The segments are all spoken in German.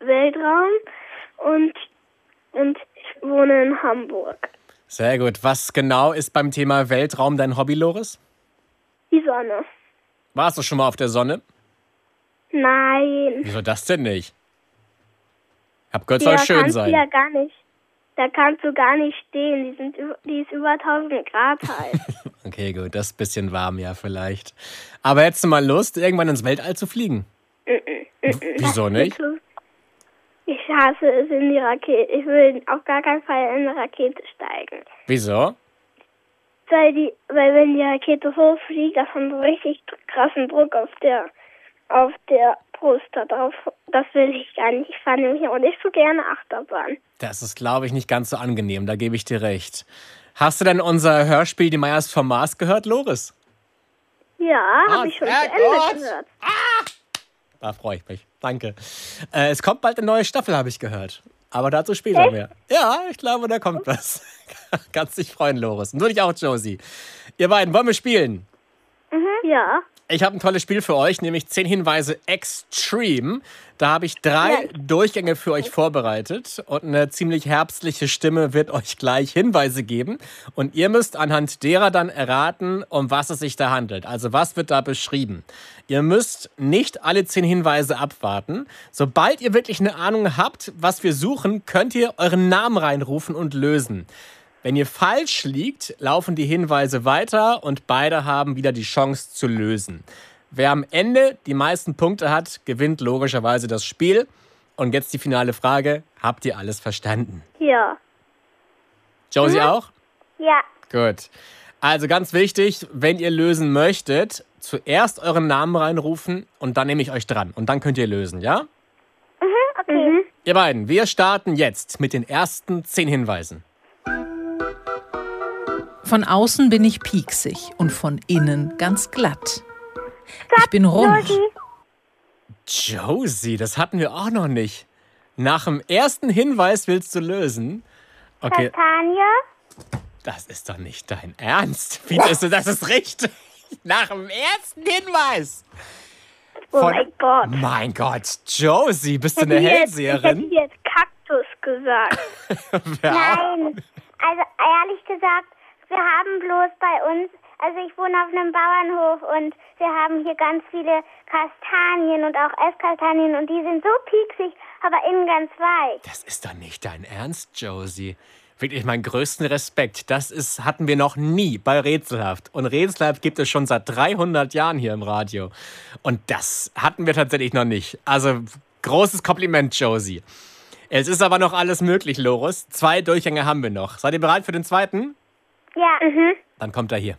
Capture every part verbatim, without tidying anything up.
Weltraum und, und ich wohne in Hamburg. Sehr gut. Was genau ist beim Thema Weltraum dein Hobby, Loris? Die Sonne. Warst du schon mal auf der Sonne? Nein. Wieso das denn nicht? Hab gehört, Ja, soll schön kannst sein. du ja gar nicht. Da kannst du gar nicht stehen. Die, sind, über- die ist über tausend Grad heiß. Okay, gut, das ist ein bisschen warm, ja, vielleicht. Aber hättest du mal Lust, irgendwann ins Weltall zu fliegen? W- Wieso nicht? Ich hasse es in die Rakete. Ich will auf gar keinen Fall in eine Rakete steigen. Wieso? Weil, die, weil wenn die Rakete hochfliegt, das hat einen richtig krassen Druck auf der, auf der Brust da drauf. Das will ich gar nicht. Ich fahre nämlich auch nicht so gerne Achterbahn. Das ist, glaube ich, nicht ganz so angenehm, da gebe ich dir recht. Hast du denn unser Hörspiel Die Meyers vom Mars gehört, Loris? Ja, Ah, habe ich schon zu sehr Ende gut. gehört. Da freue ich mich. Danke. Äh, es kommt bald eine neue Staffel, habe ich gehört. Aber dazu später mehr. Ja, ich glaube, da kommt was. Kannst dich freuen, Loris. Und du dich auch, Josie. Ihr beiden, wollen wir spielen? Ja. Ich habe ein tolles Spiel für euch, nämlich zehn Hinweise Extreme. Da habe ich drei Durchgänge für euch vorbereitet und eine ziemlich herbstliche Stimme wird euch gleich Hinweise geben. Und ihr müsst anhand derer dann erraten, um was es sich da handelt. Also was wird da beschrieben? Ihr müsst nicht alle zehn Hinweise abwarten. Sobald ihr wirklich eine Ahnung habt, was wir suchen, könnt ihr euren Namen reinrufen und lösen. Wenn ihr falsch liegt, laufen die Hinweise weiter und beide haben wieder die Chance zu lösen. Wer am Ende die meisten Punkte hat, gewinnt logischerweise das Spiel. Und jetzt die finale Frage, habt ihr alles verstanden? Ja. Josie auch? Ja. Gut. Also ganz wichtig, wenn ihr lösen möchtet, zuerst euren Namen reinrufen und dann nehme ich euch dran. Und dann könnt ihr lösen, ja? Okay. Mhm. Ihr beiden, wir starten jetzt mit den ersten zehn Hinweisen. Von außen bin ich pieksig und von innen ganz glatt. Ich bin rund. Josie, das hatten wir auch noch nicht. Nach dem ersten Hinweis willst du lösen? Okay, Kastanie. das ist doch nicht dein Ernst. Wie ist das ist richtig. Nach dem ersten Hinweis. Oh Von- mein Gott. Mein Gott, Josie, bist du eine Ich hätte jetzt- Ich Hellseherin? hätte jetzt Kaktus gesagt. Wer auch? Nein, also ehrlich gesagt, wir haben bloß bei uns, also ich wohne auf einem Bauernhof und wir haben hier ganz viele Kastanien und auch Esskastanien und die sind so pieksig, aber innen ganz weich. Das ist doch nicht dein Ernst, Josie. Wirklich meinen größten Respekt. Das ist, hatten wir noch nie bei Rätselhaft. Und Rätselhaft gibt es schon seit dreihundert Jahren hier im Radio. Und das hatten wir tatsächlich noch nicht. Also großes Kompliment, Josie. Es ist aber noch alles möglich, Loris. Zwei Durchgänge haben wir noch. Seid ihr bereit für den zweiten? Ja, mhm. Dann kommt er hier.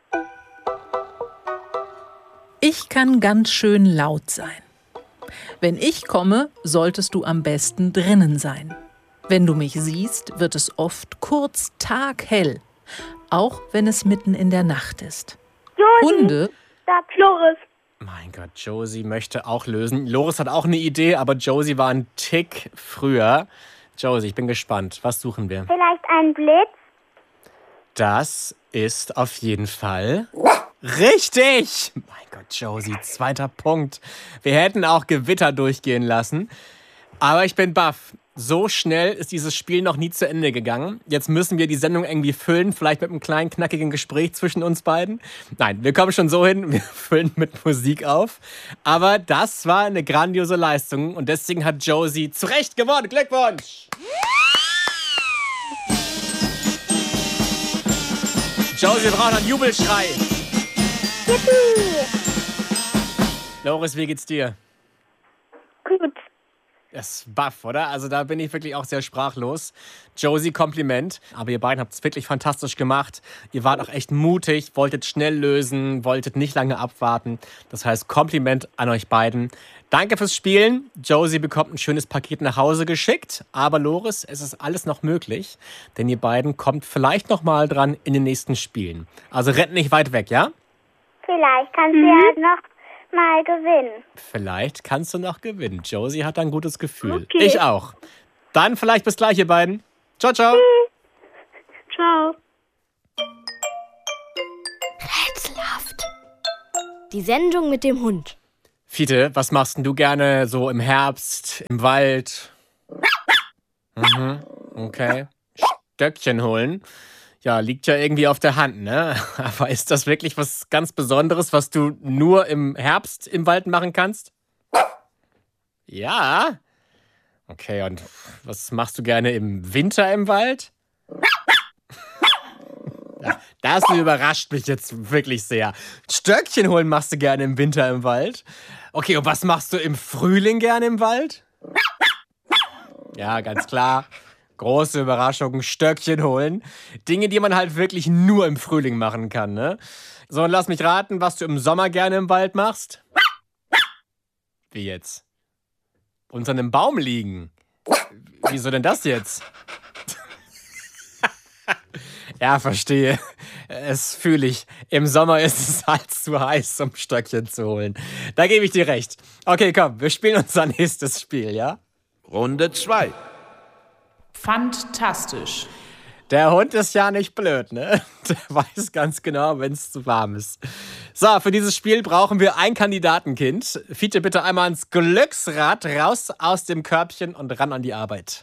Ich kann ganz schön laut sein. Wenn ich komme, solltest du am besten drinnen sein. Wenn du mich siehst, wird es oft kurz taghell, auch wenn es mitten in der Nacht ist. Hunde, Da, Floris. Mein Gott, Josie möchte auch lösen. Loris hat auch eine Idee, aber Josie war ein Tick früher. Josie, ich bin gespannt. Was suchen wir? Vielleicht ein Blitz. Das ist auf jeden Fall richtig. Mein Gott, Josie, zweiter Punkt. Wir hätten auch Gewitter durchgehen lassen. Aber ich bin baff. So schnell ist dieses Spiel noch nie zu Ende gegangen. Jetzt müssen wir die Sendung irgendwie füllen, vielleicht mit einem kleinen, knackigen Gespräch zwischen uns beiden. Nein, wir kommen schon so hin, wir füllen mit Musik auf. Aber das war eine grandiose Leistung und deswegen hat Josie zu Recht gewonnen. Glückwunsch! Josie, wir brauchen einen Jubelschrei. Yippie! Loris, wie geht's dir? Gut. Das ist baff, oder? Also da bin ich wirklich auch sehr sprachlos. Josie, Kompliment. Aber ihr beiden habt es wirklich fantastisch gemacht. Ihr wart auch echt mutig, wolltet schnell lösen, wolltet nicht lange abwarten. Das heißt, Kompliment an euch beiden. Danke fürs Spielen. Josie bekommt ein schönes Paket nach Hause geschickt. Aber Loris, es ist alles noch möglich. Denn ihr beiden kommt vielleicht noch mal dran in den nächsten Spielen. Also rennt nicht weit weg, ja? Vielleicht kannst du ja noch mal gewinnen. Vielleicht kannst du noch gewinnen. Josie hat ein gutes Gefühl. Okay. Ich auch. Dann vielleicht bis gleich, ihr beiden. Ciao, ciao. Ciao. Rätselhaft. Die Sendung mit dem Hund. Fiete, was machst denn du gerne so im Herbst, im Wald? Mhm, okay. Stöckchen holen. Ja, liegt ja irgendwie auf der Hand, ne? Aber ist das wirklich was ganz Besonderes, was du nur im Herbst im Wald machen kannst? Ja. Okay, und was machst du gerne im Winter im Wald? Ja, das überrascht mich jetzt wirklich sehr. Stöckchen holen machst du gerne im Winter im Wald. Okay, und was machst du im Frühling gerne im Wald? Ja, ganz klar. Große Überraschung, Stöckchen holen. Dinge, die man halt wirklich nur im Frühling machen kann, ne? So, und lass mich raten, was du im Sommer gerne im Wald machst. Wie jetzt? Unter einem Baum liegen. Wieso denn das jetzt? Ja, verstehe. Es fühle ich. Im Sommer ist es halt zu heiß, um Stöckchen zu holen. Da gebe ich dir recht. Okay, komm, wir spielen unser nächstes Spiel, ja? Runde zwei. Fantastisch. Der Hund ist ja nicht blöd, ne? Der weiß ganz genau, wenn es zu warm ist. So, für dieses Spiel brauchen wir ein Kandidatenkind. Fiete, bitte einmal ans Glücksrad, raus aus dem Körbchen und ran an die Arbeit.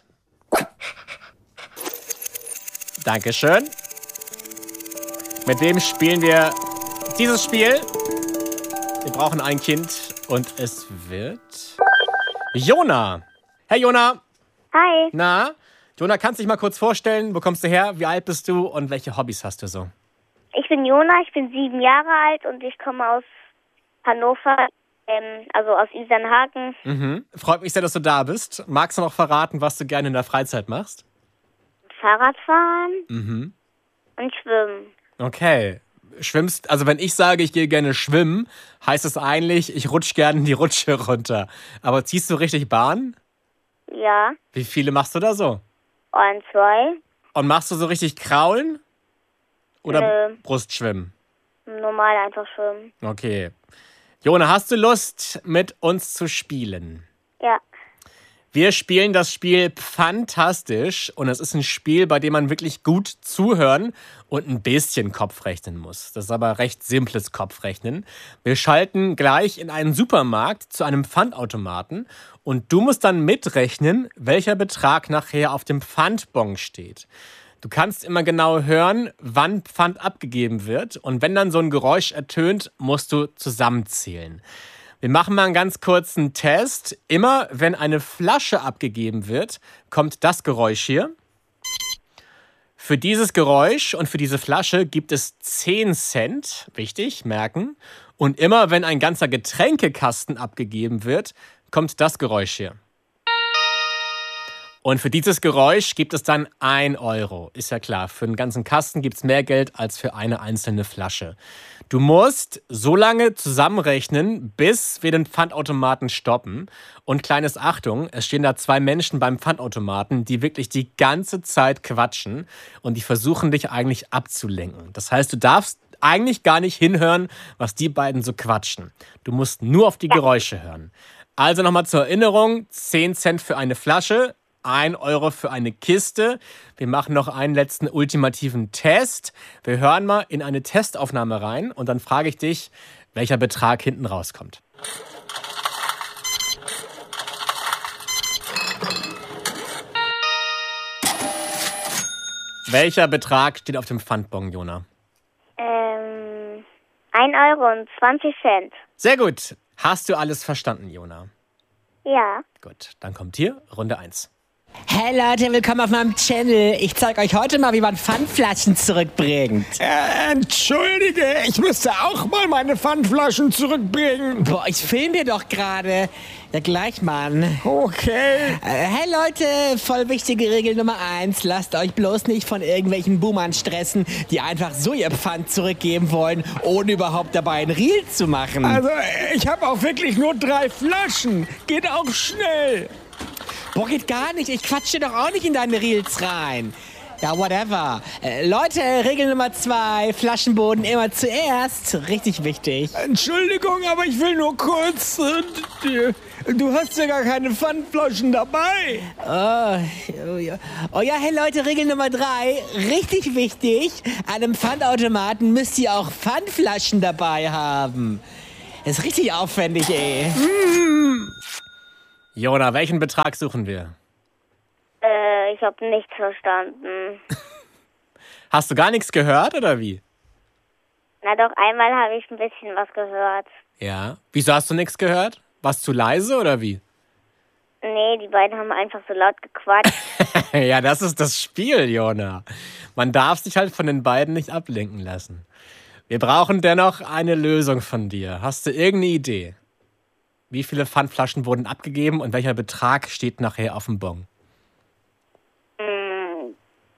Dankeschön. Mit wem spielen wir dieses Spiel? Wir brauchen ein Kind und es wird Jona. Hey Jona. Hi, Na? Jona, kannst du dich mal kurz vorstellen? Wo kommst du her? Wie alt bist du? Und welche Hobbys hast du so? ich bin Jona, ich bin sieben Jahre alt und ich komme aus Hannover, ähm, also aus Isernhagen. Mhm. Freut mich sehr, dass du da bist. Magst du noch verraten, was du gerne in der Freizeit machst? Fahrradfahren Mhm. und schwimmen. Okay. Schwimmst, also wenn ich sage, ich gehe gerne schwimmen, heißt es eigentlich, ich rutsch gerne die Rutsche runter. Aber ziehst du richtig Bahn? Ja, Wie viele machst du da so? und zwei. Und machst du so richtig Kraulen? Oder Nö. Brustschwimmen? Normal einfach schwimmen. Okay. Jona, hast du Lust, mit uns zu spielen? Ja, Wir spielen das Spiel Fantastisch und es ist ein Spiel, bei dem man wirklich gut zuhören und ein bisschen Kopfrechnen muss. Das ist aber recht simples Kopfrechnen. Wir schalten gleich in einen Supermarkt zu einem Pfandautomaten und du musst dann mitrechnen, welcher Betrag nachher auf dem Pfandbon steht. Du kannst immer genau hören, wann Pfand abgegeben wird und wenn dann so ein Geräusch ertönt, musst du zusammenzählen. Wir machen mal einen ganz kurzen Test. Immer wenn eine Flasche abgegeben wird, kommt das Geräusch hier. Für dieses Geräusch und für diese Flasche gibt es zehn Cent. Wichtig, merken. Und immer wenn ein ganzer Getränkekasten abgegeben wird, kommt das Geräusch hier. Und für dieses Geräusch gibt es dann ein Euro. Ist ja klar, für einen ganzen Kasten gibt es mehr Geld als für eine einzelne Flasche. Du musst so lange zusammenrechnen, bis wir den Pfandautomaten stoppen. Und kleines Achtung, es stehen da zwei Menschen beim Pfandautomaten, die wirklich die ganze Zeit quatschen und die versuchen dich eigentlich abzulenken. Das heißt, du darfst eigentlich gar nicht hinhören, was die beiden so quatschen. Du musst nur auf die Geräusche hören. Also nochmal zur Erinnerung, zehn Cent für eine Flasche, ein Euro für eine Kiste. Wir machen noch einen letzten ultimativen Test. Wir hören mal in eine Testaufnahme rein und dann frage ich dich, welcher Betrag hinten rauskommt. Welcher Betrag steht auf dem Pfandbon, Jona? ähm, ein Euro und zwanzig Cent. Sehr gut. Hast du alles verstanden, Jona? Ja, Gut, dann kommt hier Runde eins. Hey Leute, willkommen auf meinem Channel. Ich zeige euch heute mal, wie man Pfandflaschen zurückbringt. Äh, entschuldige, ich müsste auch mal meine Pfandflaschen zurückbringen. Boah, ich film dir doch gerade. Ja, gleich, Mann. Okay. Äh, hey Leute, voll wichtige Regel Nummer eins. Lasst euch bloß nicht von irgendwelchen Boomern stressen, die einfach so ihr Pfand zurückgeben wollen, ohne überhaupt dabei ein Reel zu machen. Also, ich habe auch wirklich nur drei Flaschen. Geht auch schnell. Boah, geht gar nicht. Ich quatsche doch auch nicht in deine Reels rein. Ja, whatever. Äh, Leute, Regel Nummer zwei. Flaschenboden immer zuerst. Richtig wichtig. Entschuldigung, aber ich will nur kurz... Äh, du hast ja gar keine Pfandflaschen dabei. Oh, oh, ja. Oh ja, hey Leute, Regel Nummer drei. Richtig wichtig. An einem Pfandautomaten müsst ihr auch Pfandflaschen dabei haben. Ist richtig aufwendig, ey. Jona, welchen Betrag suchen wir? Äh, ich habe nichts verstanden. Hast du gar nichts gehört, oder wie? Na doch, einmal habe ich ein bisschen was gehört. Ja. Wieso hast du nichts gehört? Warst du zu leise, oder wie? Nee, die beiden haben einfach so laut gequatscht. Ja, das ist das Spiel, Jona. Man darf sich halt von den beiden nicht ablenken lassen. Wir brauchen dennoch eine Lösung von dir. Hast du irgendeine Idee? Wie viele Pfandflaschen wurden abgegeben und welcher Betrag steht nachher auf dem Bon? Hm.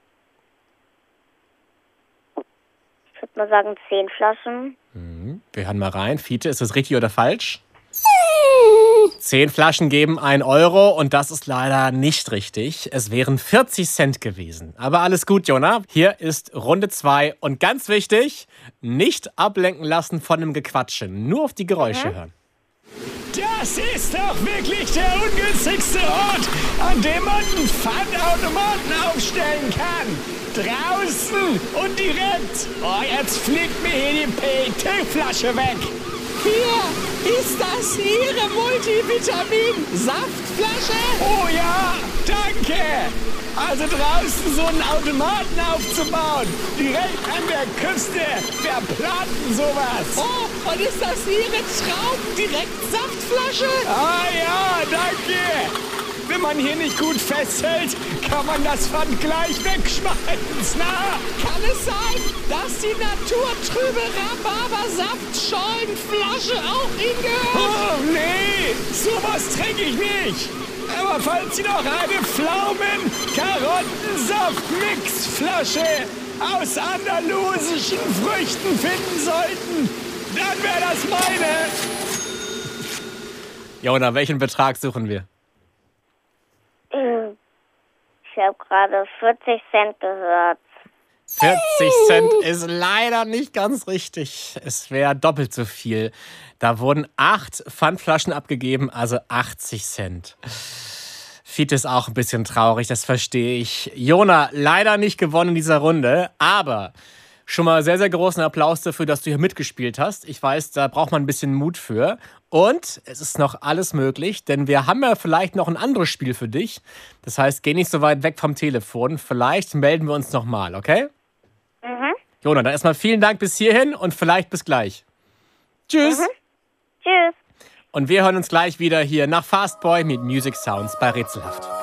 Ich würde mal sagen zehn Flaschen. Mhm. Wir hören mal rein. Fiete, ist das richtig oder falsch? Zehn Flaschen geben ein Euro und das ist leider nicht richtig. Es wären vierzig Cent gewesen. Aber alles gut, Jona. Hier ist Runde zwei und ganz wichtig, nicht ablenken lassen von dem Gequatsche. Nur auf die Geräusche Mhm. hören. Das ist doch wirklich der ungünstigste Ort, an dem man einen Pfandautomaten aufstellen kann. Draußen und direkt. Oh, jetzt fliegt mir hier die P E T-Flasche weg. Hier ist das Ihre Multivitamin-Saftflasche. Oh ja, danke. Also draußen so einen Automaten aufzubauen, direkt an der Küste. Wer plant denn sowas? Oh, und ist das Ihre Trauben-Direkt-Saftflasche? Ah ja, danke. Wenn man hier nicht gut festhält, kann man das Pfand gleich wegschmeißen. Na? Kann es sein, dass die naturtrübe Rhabarbersaftschollenflasche auch Ihnen gehört? Oh nee, sowas trinke ich nicht. Aber falls Sie noch eine Pflaumen-Karottensaft-Mixflasche aus andalusischen Früchten finden sollten, dann wäre das meine. Jona, welchen Betrag suchen wir? Ich habe gerade vierzig Cent gehört. vierzig Cent ist leider nicht ganz richtig. Es wäre doppelt so viel. Da wurden acht Pfandflaschen abgegeben, also achtzig Cent. Fiete ist auch ein bisschen traurig, das verstehe ich. Jona, leider nicht gewonnen in dieser Runde, aber schon mal sehr, sehr großen Applaus dafür, dass du hier mitgespielt hast. Ich weiß, da braucht man ein bisschen Mut für. Und es ist noch alles möglich, denn wir haben ja vielleicht noch ein anderes Spiel für dich. Das heißt, geh nicht so weit weg vom Telefon. Vielleicht melden wir uns nochmal, okay? Mhm. Jona, dann erstmal vielen Dank bis hierhin und vielleicht bis gleich. Tschüss. Mhm. Tschüss. Und wir hören uns gleich wieder hier nach Fastboy mit Music Sounds bei Rätselhaft.